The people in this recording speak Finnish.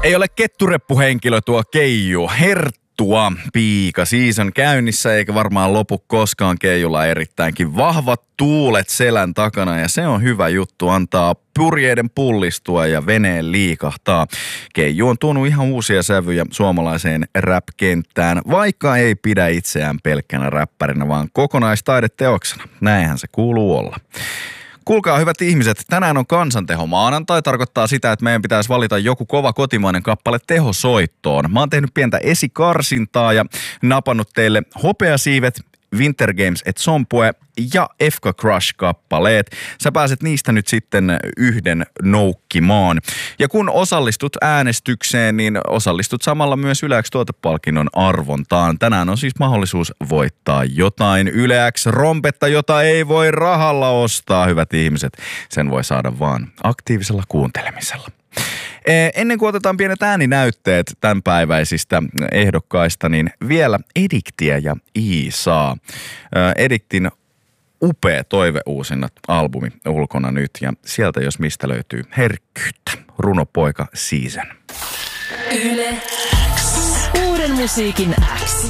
Ei ole kettureppuhenkilö tuo Keiju. Herttua piika season käynnissä eikä varmaan lopu koskaan. Keijulla erittäinkin vahvat tuulet selän takana ja se on hyvä juttu. Antaa purjeiden pullistua ja veneen liikahtaa. Keiju on tuonut ihan uusia sävyjä suomalaiseen rap-kenttään, vaikka ei pidä itseään pelkkänä räppärinä, vaan kokonaistaideteoksena. Näinhän se kuuluu olla. Kuulkaa hyvät ihmiset, tänään on kansanteho maanantai, tarkoittaa sitä, että meidän pitäisi valita joku kova kotimainen kappale tehosoittoon. Mä oon tehnyt pientä esikarsintaa ja napannut teille Hopeasiivet, Winter Games et Zompue ja Efka Crush-kappaleet. Sä pääset niistä nyt sitten yhden noukkimaan. Ja kun osallistut äänestykseen, niin osallistut samalla myös Yle X tuotepalkinnon arvontaan. Tänään on siis mahdollisuus voittaa jotain Yle X-rompetta, jota ei voi rahalla ostaa, hyvät ihmiset. Sen voi saada vaan aktiivisella kuuntelemisella. Ennen kuin otetaan pienet ääninäytteet tämänpäiväisistä ehdokkaista, niin vielä Ediktiä ja Iisaa. Ediktin upea toiveuusinnat albumi ulkona nyt ja sieltä jos mistä löytyy herkkyyttä. Runopoika season. Yle X. Uuden musiikin X.